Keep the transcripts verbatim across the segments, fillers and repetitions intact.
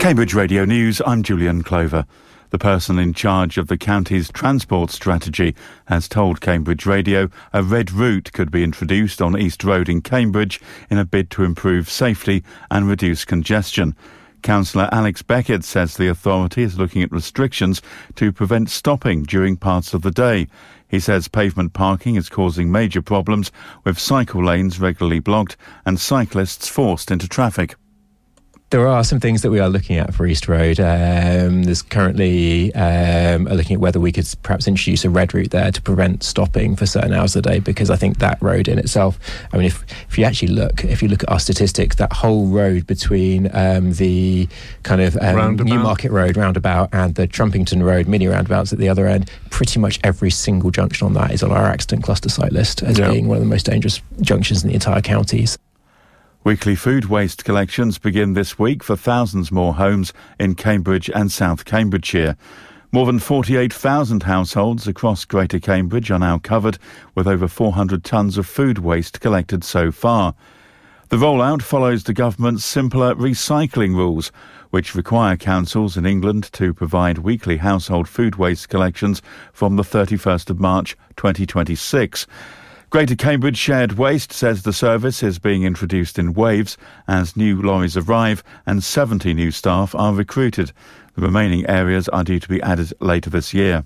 Cambridge Radio News, I'm Julian Clover. The person in charge of the county's transport strategy has told Cambridge Radio a red route could be introduced on East Road in Cambridge in a bid to improve safety and reduce congestion. Councillor Alex Beckett says the authority is looking at restrictions to prevent stopping during parts of the day. He says pavement parking is causing major problems, with cycle lanes regularly blocked and cyclists forced into traffic. There are some things that we are looking at for East Road. Um, there's currently um, are looking at whether we could perhaps introduce a red route there to prevent stopping for certain hours of the day, because I think that road in itself, I mean, if if you actually look, if you look at our statistics, that whole road between um, the kind of um, Newmarket Road roundabout and the Trumpington Road mini roundabouts at the other end, pretty much every single junction on that is on our accident cluster site list as yeah. being one of the most dangerous junctions in the entire counties. Weekly food waste collections begin this week for thousands more homes in Cambridge and South Cambridgeshire. More than forty-eight thousand households across Greater Cambridge are now covered, with over four hundred tonnes of food waste collected so far. The rollout follows the government's simpler recycling rules, which require councils in England to provide weekly household food waste collections from the thirty-first of March twenty twenty-six. Greater Cambridge Shared Waste says the service is being introduced in waves as new lorries arrive and seventy new staff are recruited. The remaining areas are due to be added later this year.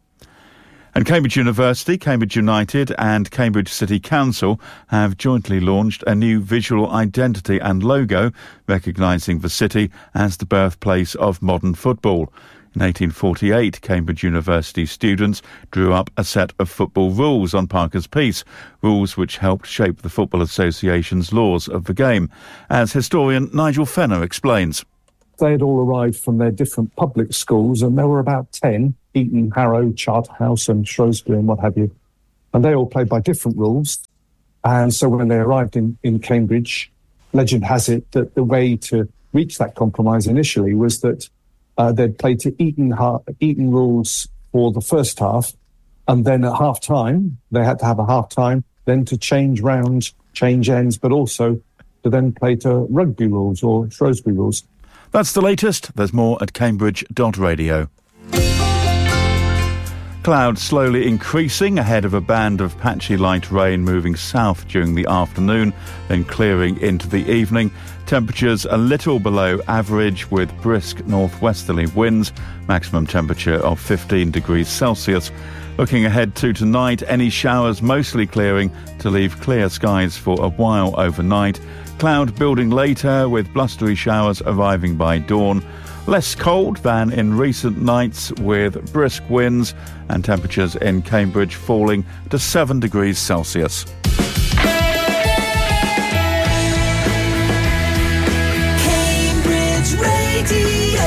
And Cambridge University, Cambridge United and Cambridge City Council have jointly launched a new visual identity and logo recognising the city as the birthplace of modern football. In eighteen forty-eight, Cambridge University students drew up a set of football rules on Parker's Piece, rules which helped shape the Football Association's laws of the game, as historian Nigel Fenner explains. They had all arrived from their different public schools, and there were about ten, Eton, Harrow, Charterhouse and Shrewsbury and what have you. And they all played by different rules. And so when they arrived in, in Cambridge, legend has it that the way to reach that compromise initially was that Uh, they'd play to Eton, ha- Eton rules for the first half, and then at half-time, they had to have a half-time, then to change round, change ends, but also to then play to rugby rules or Shrewsbury rules. That's the latest. There's more at cambridge dot radio. Clouds slowly increasing ahead of a band of patchy light rain moving south during the afternoon, then clearing into the evening. Temperatures a little below average with brisk northwesterly winds, maximum temperature of fifteen degrees Celsius. Looking ahead to tonight, any showers mostly clearing to leave clear skies for a while overnight. Cloud building later with blustery showers arriving by dawn. Less cold than in recent nights with brisk winds and temperatures in Cambridge falling to seven degrees Celsius. Cambridge Radio.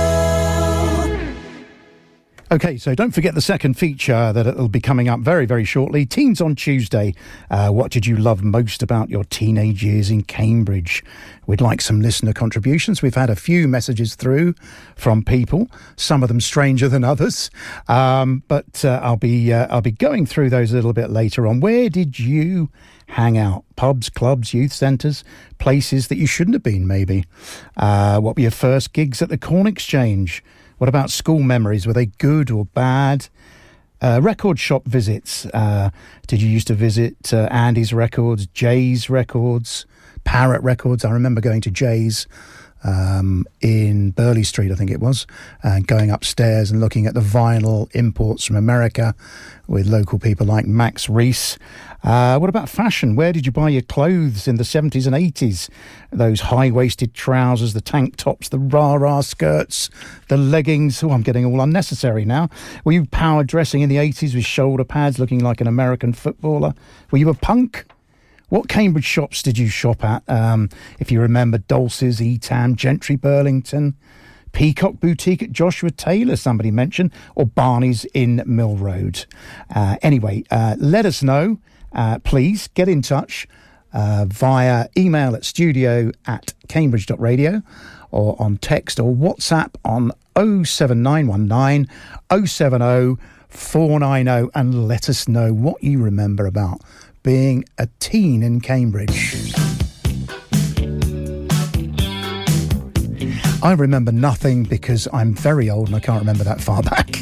OK, so don't forget the second feature that will be coming up very, very shortly. Teens on Tuesday. Uh, what did you love most about your teenage years in Cambridge? We'd like some listener contributions. We've had a few messages through from people, some of them stranger than others. Um, but uh, I'll be uh, I'll be going through those a little bit later on. Where did you hang out? Pubs, clubs, youth centres, places that you shouldn't have been, maybe. Uh, what were your first gigs at the Corn Exchange? What about school memories? Were they good or bad? Uh, record shop visits. Uh, did you used to visit uh, Andy's Records, Jay's Records, Parrot Records? I remember going to Jay's um, in Burley Street, I think it was, and going upstairs and looking at the vinyl imports from America with local people like Max Reese. Uh, what about fashion? Where did you buy your clothes in the seventies and eighties? Those high-waisted trousers, the tank tops, the rah-rah skirts, the leggings. Oh, I'm getting all unnecessary now. Were you power dressing in the eighties with shoulder pads looking like an American footballer? Were you a punk? What Cambridge shops did you shop at? Um, if you remember, Dulce's, Etam, Gentry Burlington, Peacock Boutique at Joshua Taylor, somebody mentioned, or Barney's in Mill Road. Uh, anyway, uh, let us know. Uh, please get in touch uh, via email at studio at cambridge dot radio or on text or WhatsApp on oh seven nine one nine oh seven oh four nine oh and let us know what you remember about being a teen in Cambridge. I remember nothing because I'm very old and I can't remember that far back.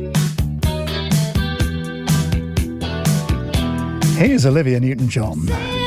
Here's Olivia Newton-John.